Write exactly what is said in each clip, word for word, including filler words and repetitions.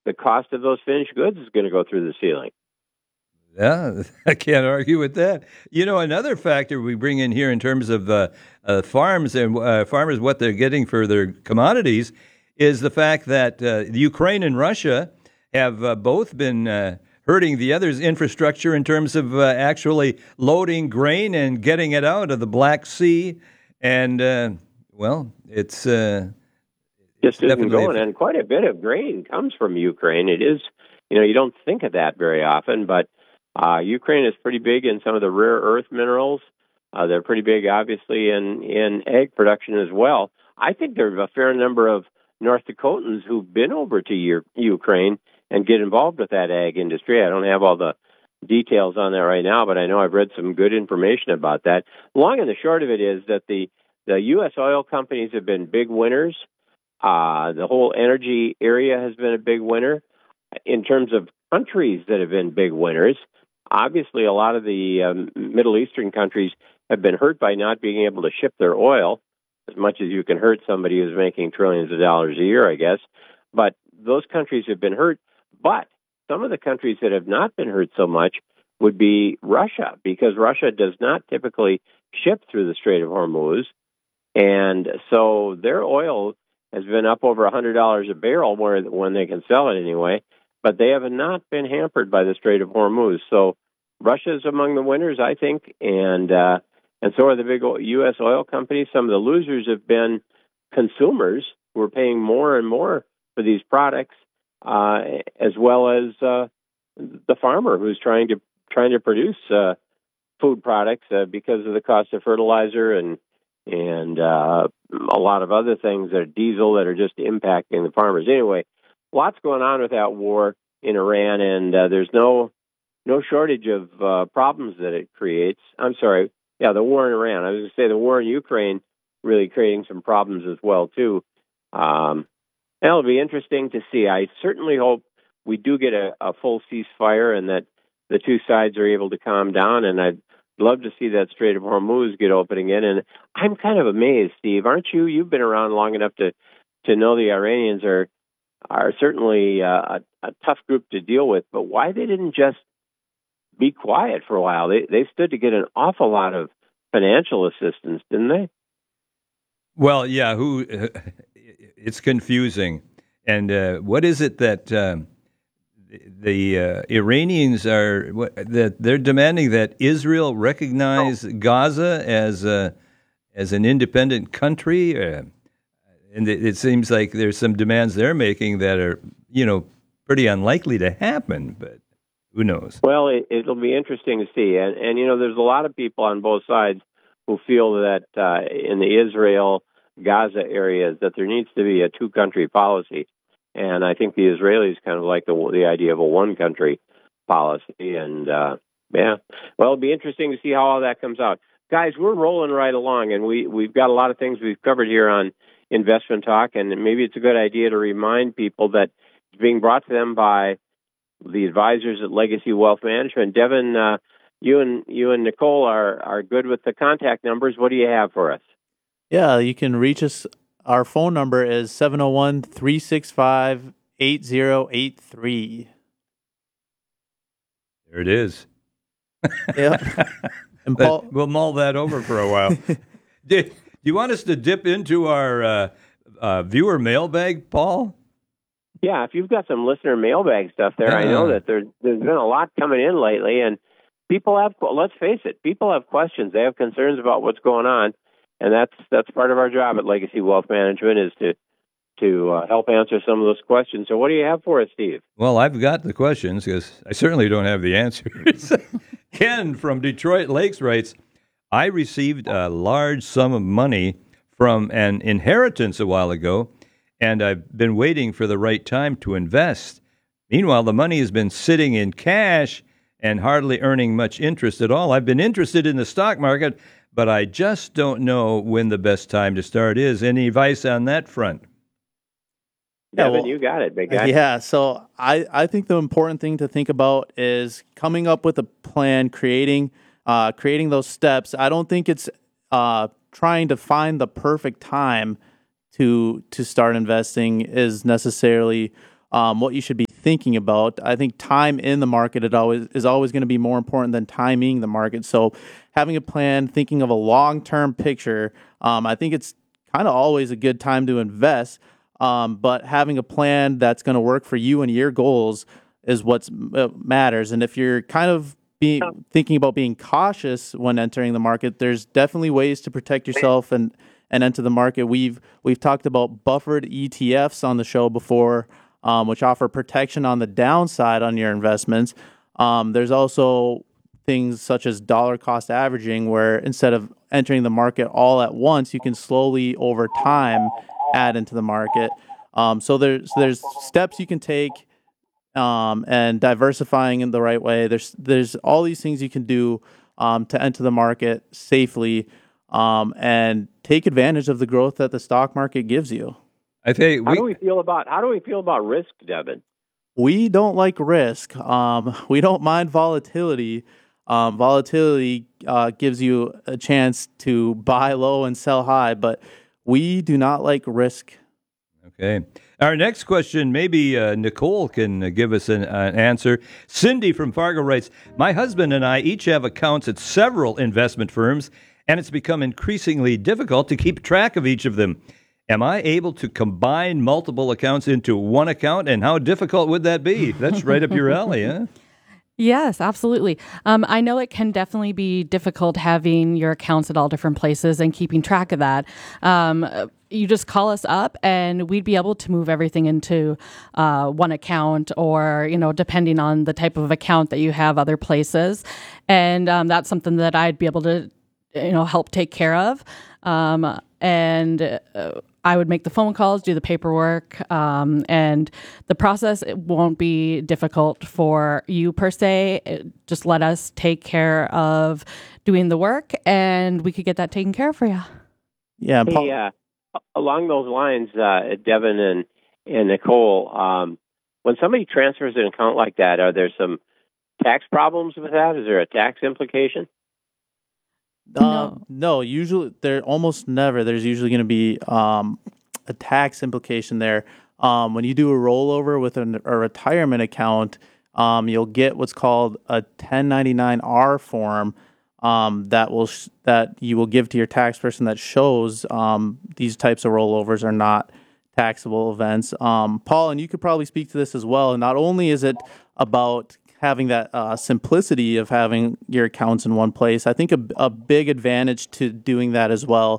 the cost of those finished goods is going to go through the ceiling. Yeah, I can't argue with that. You know, another factor we bring in here in terms of uh, uh, farms and uh, farmers, what they're getting for their commodities, is the fact that uh, Ukraine and Russia have uh, both been uh, hurting the other's infrastructure in terms of uh, actually loading grain and getting it out of the Black Sea. And, uh, well, it's uh, just isn't going. And quite a bit of grain comes from Ukraine. It is, you know, you don't think of that very often, but Uh, Ukraine is pretty big in some of the rare earth minerals. Uh, they're pretty big, obviously, in, in egg production as well. I think there's a fair number of North Dakotans who've been over to U- Ukraine and get involved with that ag industry. I don't have all the details on that right now, but I know I've read some good information about that. Long and the short of it is that the, the U S oil companies have been big winners. Uh, the whole energy area has been a big winner. In terms of countries that have been big winners, obviously, a lot of the um, Middle Eastern countries have been hurt by not being able to ship their oil, as much as you can hurt somebody who's making trillions of dollars a year, I guess. But those countries have been hurt. But some of the countries that have not been hurt so much would be Russia, because Russia does not typically ship through the Strait of Hormuz. And so their oil has been up over one hundred dollars a barrel where, when they can sell it anyway. But they have not been hampered by the Strait of Hormuz. So Russia is among the winners, I think, and uh, and so are the big U S oil companies. Some of the losers have been consumers who are paying more and more for these products, uh, as well as uh, the farmer who's trying to trying to produce uh, food products uh, because of the cost of fertilizer and and uh, a lot of other things that are diesel that are just impacting the farmers. Anyway, lots going on with that war in Iran, and uh, there's no no shortage of uh, problems that it creates. I'm sorry, yeah, the war in Iran. I was going to say the war in Ukraine really creating some problems as well, too. Um, it'll be interesting to see. I certainly hope we do get a, a full ceasefire and that the two sides are able to calm down, and I'd love to see that Strait of Hormuz get open again. And I'm kind of amazed, Steve, aren't you? You've been around long enough to, to know the Iranians are are certainly uh, a, a tough group to deal with, but why they didn't just be quiet for a while? They they stood to get an awful lot of financial assistance, didn't they? Well, yeah, who? It's confusing. And uh, what is it that um, the uh, Iranians are, what, that they're demanding that Israel recognize oh. Gaza as a, as an independent country? Uh, And it, it seems like there's some demands they're making that are, you know, pretty unlikely to happen, but who knows? Well, it, it'll be interesting to see. And, and, you know, there's a lot of people on both sides who feel that uh, in the Israel-Gaza areas that there needs to be a two-country policy. And I think the Israelis kind of like the, the idea of a one-country policy. And, uh, yeah, well, it'll be interesting to see how all that comes out. Guys, we're rolling right along, and we, we've got a lot of things we've covered here on Investment Talk, and maybe it's a good idea to remind people that it's being brought to them by the advisors at Legacy Wealth Management. Devin, uh, you and you and Nicole are are good with the contact numbers. What do you have for us? Yeah, you can reach us. Our phone number is seven oh one, three six five, eight oh eight three. There it is. Yep. And Paul, we'll mull that over for a while. Did, Do you want us to dip into our uh, uh, viewer mailbag, Paul? Yeah, if you've got some listener mailbag stuff there, uh, I know that there, there's been a lot coming in lately, and people have, let's face it, people have questions. They have concerns about what's going on, and that's that's part of our job at Legacy Wealth Management is to to uh, help answer some of those questions. So what do you have for us, Steve? Well, I've got the questions because I certainly don't have the answers. Ken from Detroit Lakes writes, I received a large sum of money from an inheritance a while ago, and I've been waiting for the right time to invest. Meanwhile, the money has been sitting in cash and hardly earning much interest at all. I've been interested in the stock market, but I just don't know when the best time to start is. Any advice on that front? Yeah, Devin, well, you got it, big guy. Yeah, so I, I think the important thing to think about is coming up with a plan, creating uh, creating those steps. I don't think it's uh, trying to find the perfect time to to start investing is necessarily um, what you should be thinking about. I think time in the market it always is always going to be more important than timing the market. So having a plan, thinking of a long-term picture, um, I think it's kind of always a good time to invest. Um, but having a plan that's going to work for you and your goals is what matters. And if you're kind of being thinking about being cautious when entering the market, there's definitely ways to protect yourself and, and enter the market. We've we've talked about buffered E T Fs on the show before, um, which offer protection on the downside on your investments. Um, there's also things such as dollar cost averaging, where instead of entering the market all at once, you can slowly over time add into the market. Um, so there's there's steps you can take. Um, and diversifying in the right way. There's there's all these things you can do um, to enter the market safely um, and take advantage of the growth that the stock market gives you. I think. We, how do we feel about how do we feel about risk, Devin? We don't like risk. Um, we don't mind volatility. Um, volatility uh, gives you a chance to buy low and sell high, but we do not like risk. Okay. Our next question, maybe uh, Nicole can uh, give us an, uh, an answer. Cindy from Fargo writes, my husband and I each have accounts at several investment firms, and it's become increasingly difficult to keep track of each of them. Am I able to combine multiple accounts into one account, and how difficult would that be? That's right up your alley, huh? Yes, absolutely. Um, I know it can definitely be difficult having your accounts at all different places and keeping track of that. Um, you just call us up and we'd be able to move everything into uh, one account, or, you know, depending on the type of account that you have other places. And um, that's something that I'd be able to, you know, help take care of. Um, and uh, I would make the phone calls, do the paperwork, um, and the process it won't be difficult for you per se. It, just let us take care of doing the work, and we could get that taken care of for you. Yeah, Paul. Hey, uh, along those lines, uh, Devin and and Nicole, um, when somebody transfers an account like that, are there some tax problems with that? Is there a tax implication? Um, no. no, usually there almost never. There's usually going to be um, a tax implication there. Um, when you do a rollover with an, a retirement account, um, you'll get what's called a ten ninety-nine R form um, that will sh- that you will give to your tax person that shows um, these types of rollovers are not taxable events. Um, Paul, and you could probably speak to this as well. And not only is it about having that uh, simplicity of having your accounts in one place, I think a, a big advantage to doing that as well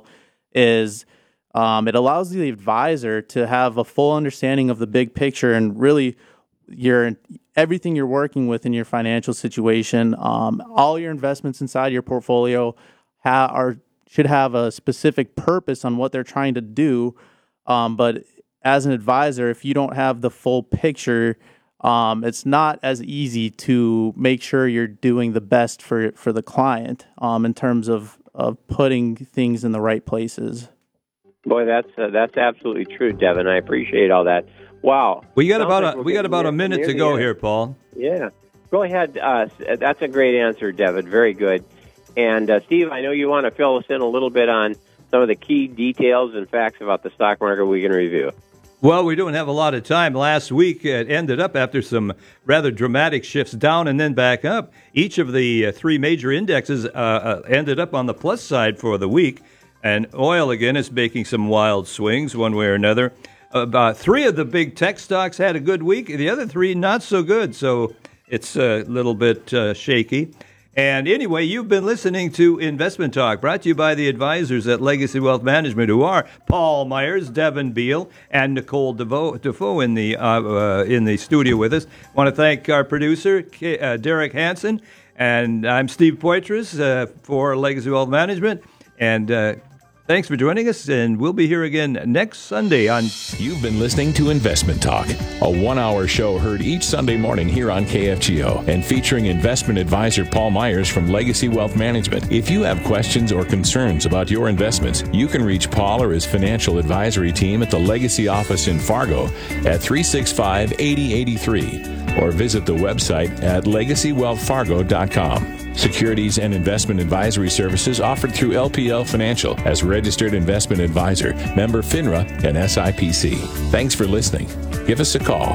is um, it allows the advisor to have a full understanding of the big picture and really your everything you're working with in your financial situation. Um, all your investments inside your portfolio ha- are should have a specific purpose on what they're trying to do. Um, but as an advisor, if you don't have the full picture, Um, it's not as easy to make sure you're doing the best for for the client um, in terms of, of putting things in the right places. Boy, that's uh, that's absolutely true, Devin. I appreciate all that. Wow, we got about like a we got about a minute to go here, Paul. Yeah, go ahead. Uh, that's a great answer, Devin. Very good. And uh, Steve, I know you want to fill us in a little bit on some of the key details and facts about the stock market we can review. Well, we don't have a lot of time. Last week, it ended up after some rather dramatic shifts down and then back up. Each of the uh, three major indexes uh, uh, ended up on the plus side for the week. And oil, again, is making some wild swings one way or another. About three of the big tech stocks had a good week. The other three, not so good. So it's a little bit uh, shaky. And anyway, you've been listening to Investment Talk, brought to you by the advisors at Legacy Wealth Management, who are Paul Myers, Devin Beal, and Nicole DeVoe, Defoe in the uh, uh, in the studio with us. I want to thank our producer, K- uh, Derek Hansen, and I'm Steve Poitras uh, for Legacy Wealth Management. And uh, thanks for joining us, and we'll be here again next Sunday on... You've been listening to Investment Talk, a one-hour show heard each Sunday morning here on K F G O and featuring investment advisor Paul Myers from Legacy Wealth Management. If you have questions or concerns about your investments, you can reach Paul or his financial advisory team at the Legacy office in Fargo at three six five, eight zero eight three or visit the website at legacy wealth fargo dot com. Securities and investment advisory services offered through L P L Financial as registered investment advisor, member FINRA and S I P C. Thanks for listening. Give us a call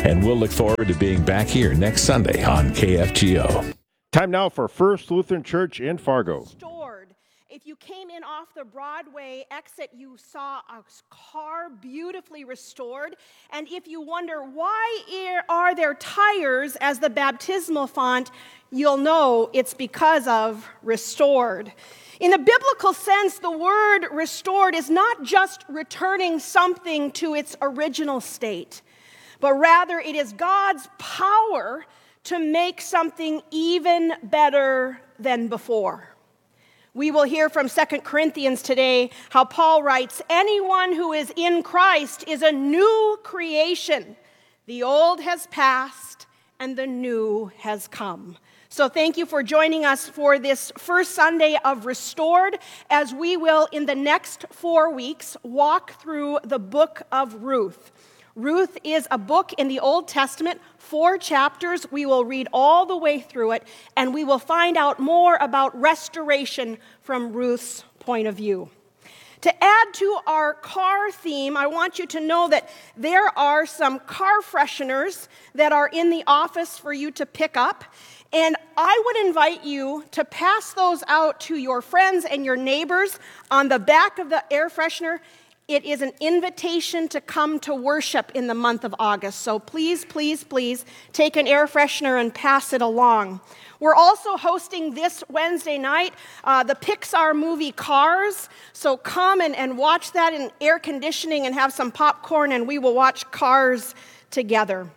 And we'll look forward to being back here next Sunday on K F G O. Time now for First Lutheran Church in Fargo. Restored. If you came in off the Broadway exit, you saw a car beautifully restored. And if you wonder why are there tires as the baptismal font, you'll know it's because of restored. In a biblical sense, the word restored is not just returning something to its original state, but rather it is God's power to make something even better than before. We will hear from Second Corinthians today how Paul writes, anyone who is in Christ is a new creation. The old has passed and the new has come. So thank you for joining us for this first Sunday of Restored, as we will in the next four weeks walk through the book of Ruth. Ruth is a book in the Old Testament, four chapters. We will read all the way through it, and we will find out more about restoration from Ruth's point of view. To add to our car theme, I want you to know that there are some car fresheners that are in the office for you to pick up. And I would invite you to pass those out to your friends and your neighbors. On the back of the air freshener, it is an invitation to come to worship in the month of August. So please, please, please take an air freshener and pass it along. We're also hosting this Wednesday night uh, the Pixar movie Cars. So come and, and watch that in air conditioning and have some popcorn, and we will watch Cars together.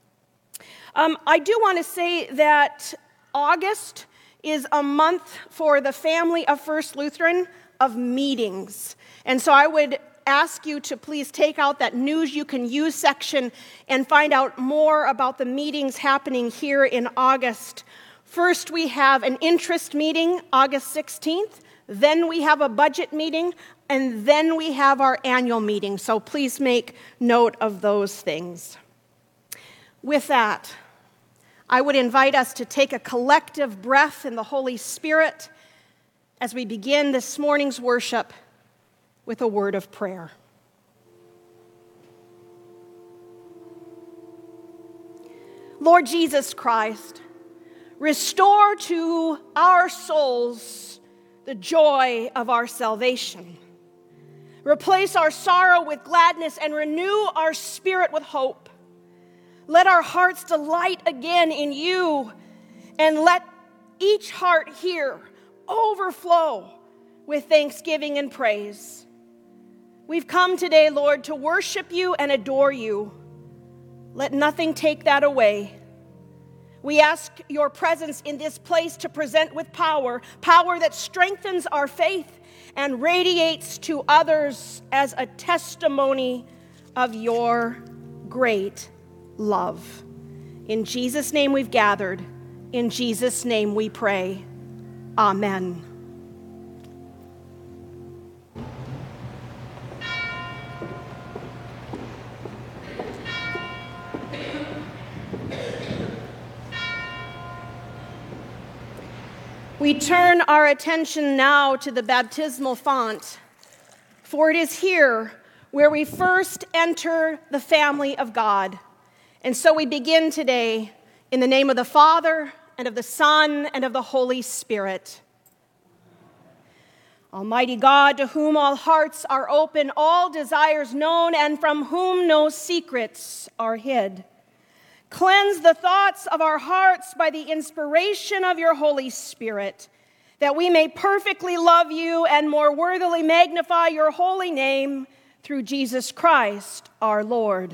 Um, I do want to say that August is a month for the family of First Lutheran of meetings. And so I would ask you to please take out that News You Can Use section and find out more about the meetings happening here in August. First, we have an interest meeting, August sixteenth. Then we have a budget meeting, and then we have our annual meeting. So please make note of those things. With that, I would invite us to take a collective breath in the Holy Spirit as we begin this morning's worship with a word of prayer. Lord Jesus Christ, restore to our souls the joy of our salvation. Replace our sorrow with gladness and renew our spirit with hope. Let our hearts delight again in you, and let each heart here overflow with thanksgiving and praise. We've come today, Lord, to worship you and adore you. Let nothing take that away. We ask your presence in this place to present with power, power that strengthens our faith and radiates to others as a testimony of your great love. In Jesus' name we've gathered. In Jesus' name we pray. Amen. We turn our attention now to the baptismal font, for it is here where we first enter the family of God. And so we begin today in the name of the Father, and of the Son, and of the Holy Spirit. Almighty God, to whom all hearts are open, all desires known, and from whom no secrets are hid, cleanse the thoughts of our hearts by the inspiration of your Holy Spirit, that we may perfectly love you and more worthily magnify your holy name through Jesus Christ our Lord.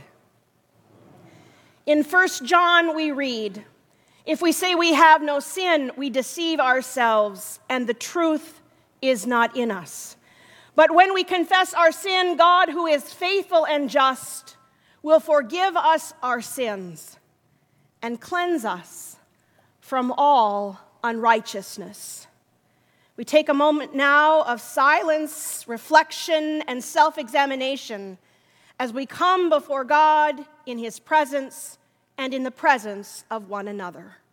In First John we read, if we say we have no sin, we deceive ourselves, and the truth is not in us. But when we confess our sin, God, who is faithful and just, will forgive us our sins and cleanse us from all unrighteousness. We take a moment now of silence, reflection, and self-examination as we come before God in his presence and in the presence of one another.